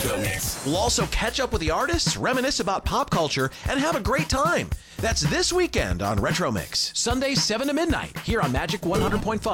Retro Mix. We'll also catch up with the artists, reminisce about pop culture, and have a great time. That's this weekend on Retro Mix. Sunday, 7 to midnight, here on Magic 100.5.